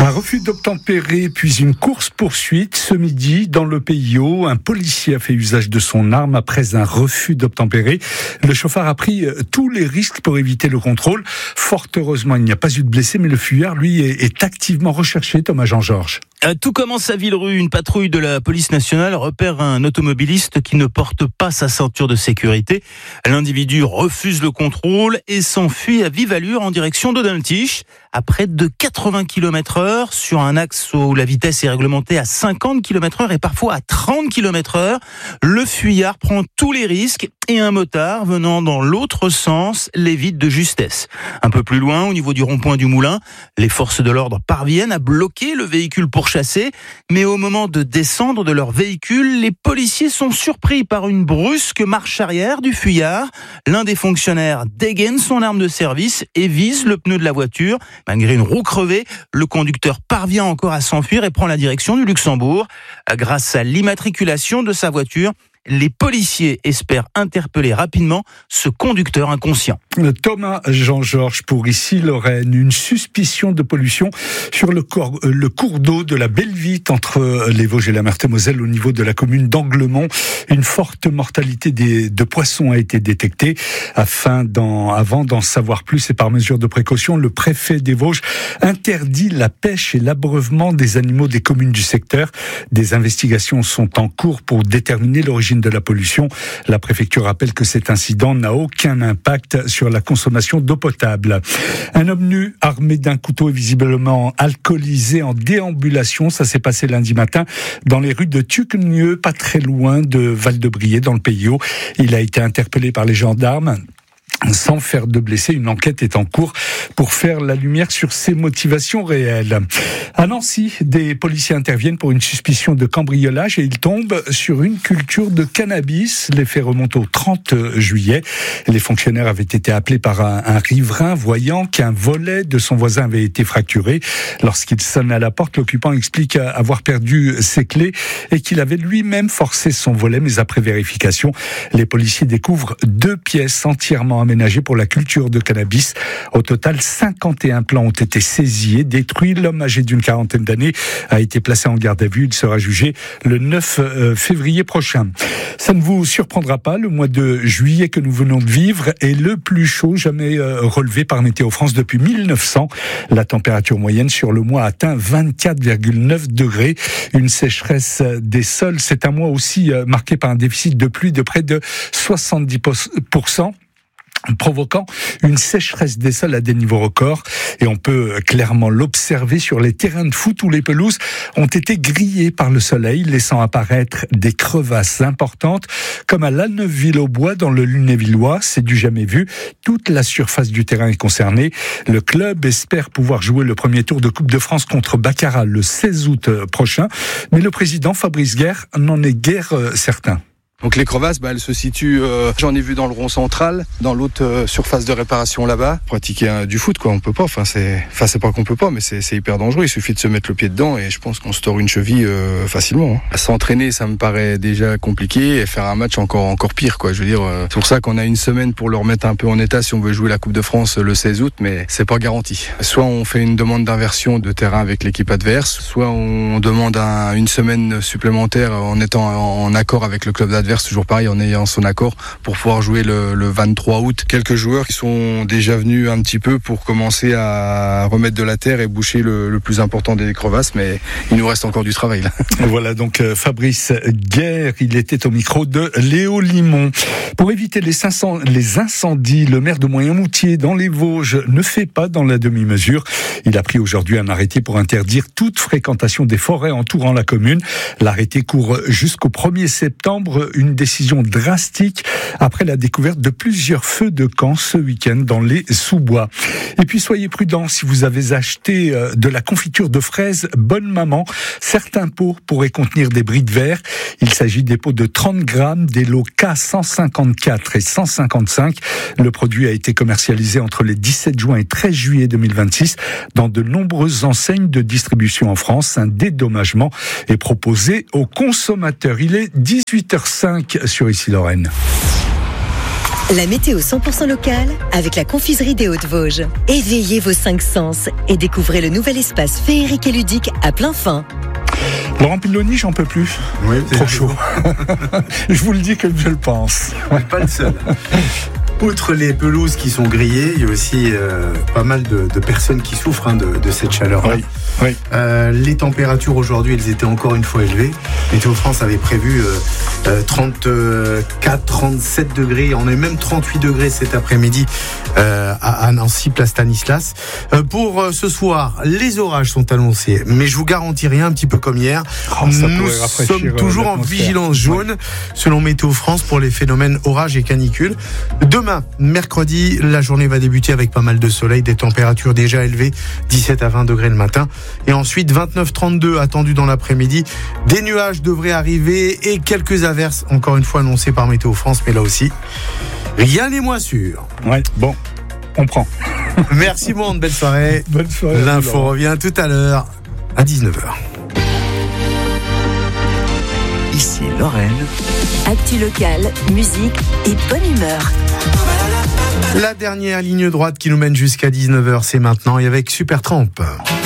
Un refus d'obtempérer puis une course-poursuite ce midi dans le PIO. Un policier a fait usage de son arme après un refus d'obtempérer. Le chauffard a pris tous les risques pour éviter le contrôle. Fort heureusement, il n'y a pas eu de blessés, mais le fuyard, lui, est activement recherché. Thomas Jean-Georges. Tout commence à Villerue. Une patrouille de la police nationale repère un automobiliste qui ne porte pas sa ceinture de sécurité. L'individu refuse le contrôle et s'enfuit à vive allure en direction d'Audintiche. À près de 80 km/h sur un axe où la vitesse est réglementée à 50 km/h et parfois à 30 km/h, le fuyard prend tous les risques et un motard venant dans l'autre sens l'évite de justesse. Un peu plus loin, au niveau du rond-point du Moulin, les forces de l'ordre parviennent à bloquer le véhicule pourchassé, mais au moment de descendre de leur véhicule, les policiers sont surpris par une brusque marche arrière du fuyard. L'un des fonctionnaires dégaine son arme de service et vise le pneu de la voiture. Malgré une roue crevée, le conducteur parvient encore à s'enfuir et prend la direction du Luxembourg. Grâce à l'immatriculation de sa voiture, les policiers espèrent interpeller rapidement ce conducteur inconscient. Thomas Jean-Georges pour Ici Lorraine. Une suspicion de pollution sur le cours d'eau de la Bellevite entre les Vosges et la Meurthe-et-Moselle au niveau de la commune d'Anglemont. Une forte mortalité de poissons a été détectée. Avant d'en savoir plus et par mesure de précaution, le préfet des Vosges interdit la pêche et l'abreuvement des animaux des communes du secteur. Des investigations sont en cours pour déterminer l'origine de la pollution. La préfecture rappelle que cet incident n'a aucun impact sur la consommation d'eau potable. Un homme nu armé d'un couteau et visiblement alcoolisé en déambulation, ça s'est passé lundi matin dans les rues de Tuquenieux, pas très loin de Val-de-Briey dans le PIO. Il a été interpellé par les gendarmes. Sans faire de blessés, une enquête est en cours pour faire la lumière sur ses motivations réelles. À Nancy, des policiers interviennent pour une suspicion de cambriolage et ils tombent sur une culture de cannabis. Les faits remontent au 30 juillet. Les fonctionnaires avaient été appelés par un riverain voyant qu'un volet de son voisin avait été fracturé. Lorsqu'il sonne à la porte, l'occupant explique avoir perdu ses clés et qu'il avait lui-même forcé son volet. Mais après vérification, les policiers découvrent 2 pièces entièrement aménagées pour la culture de cannabis. Au total, 51 plants ont été saisis et détruits. L'homme âgé d'une quarantaine d'années a été placé en garde à vue. Il sera jugé le 9 février prochain. Ça ne vous surprendra pas, le mois de juillet que nous venons de vivre est le plus chaud jamais relevé par Météo France depuis 1900. La température moyenne sur le mois atteint 24,9 degrés. Une sécheresse des sols, c'est un mois aussi marqué par un déficit de pluie de près de 70%. Provoquant une sécheresse des sols à des niveaux records. Et on peut clairement l'observer sur les terrains de foot où les pelouses ont été grillées par le soleil, laissant apparaître des crevasses importantes, comme à Lalneuville-au-Bois dans le Lunévillois. C'est du jamais vu. Toute la surface du terrain est concernée. Le club espère pouvoir jouer le premier tour de Coupe de France contre Baccarat le 16 août prochain. Mais le président Fabrice Guerre n'en est guère certain. Donc les crevasses, elles se situent, j'en ai vu dans le rond central, dans l'autre surface de réparation là-bas. Pratiquer du foot, quoi, on peut pas. C'est pas qu'on peut pas, mais c'est hyper dangereux. Il suffit de se mettre le pied dedans et je pense qu'on se tord une cheville facilement. S'entraîner, ça me paraît déjà compliqué et faire un match encore pire, quoi. Je veux dire, c'est pour ça qu'on a une semaine pour le remettre un peu en état si on veut jouer la Coupe de France le 16 août, mais c'est pas garanti. Soit on fait une demande d'inversion de terrain avec l'équipe adverse, soit on demande une semaine supplémentaire en étant en accord avec le club adverse. Toujours pareil, en ayant son accord pour pouvoir jouer le 23 août. Quelques joueurs qui sont déjà venus un petit peu pour commencer à remettre de la terre et boucher le plus important des crevasses, mais il nous reste encore du travail là. Voilà donc Fabrice Guerre, il était au micro de Léo Limon. Pour éviter les incendies, le maire de Moyen-Moutier dans les Vosges ne fait pas dans la demi-mesure. Il a pris aujourd'hui un arrêté pour interdire toute fréquentation des forêts entourant la commune. L'arrêté court jusqu'au 1er septembre. Une décision drastique après la découverte de plusieurs feux de camp ce week-end dans les sous-bois. Et puis soyez prudents si vous avez acheté de la confiture de fraises Bonne Maman. Certains pots pourraient contenir des bris de verre. Il s'agit des pots de 30 grammes, des lots K154 et 155. Le produit a été commercialisé entre les 17 juin et 13 juillet 2026 dans de nombreuses enseignes de distribution en France. Un dédommagement est proposé aux consommateurs. Il est 18h05 sur Ici Lorraine. La météo 100% locale avec la confiserie des Hautes-Vosges. Éveillez vos 5 sens et découvrez le nouvel espace féerique et ludique à plein fin. Laurent Pilloni, j'en peux plus. Oui, trop chaud. Je vous le dis comme je le pense. On n'est pas le seul. Outre les pelouses qui sont grillées, il y a aussi pas mal de personnes qui souffrent de cette chaleur-là. Oui. Les températures aujourd'hui, elles étaient encore une fois élevées. Météo France avait prévu 34, 37 degrés. On est même 38 degrés cet après-midi à Nancy, place Stanislas. Pour ce soir, les orages sont annoncés, mais je vous garantis rien, un petit peu comme hier. Nous sommes toujours en vigilance jaune, selon Météo France, pour les phénomènes orages et canicules. Demain, mercredi, la journée va débuter avec pas mal de soleil, des températures déjà élevées, 17 à 20 degrés le matin. Et ensuite, 29-32 attendus dans l'après-midi. Des nuages devraient arriver et quelques averses, encore une fois annoncées par Météo France, mais là aussi, rien n'est moins sûr. Ouais, bon, on prend. Merci monde, belle soirée. Bonne soirée. L'info revient tout à l'heure à 19h. Ici Lorraine. Actu locale, musique et bonne humeur. La dernière ligne droite qui nous mène jusqu'à 19h, c'est maintenant et avec Supertramp.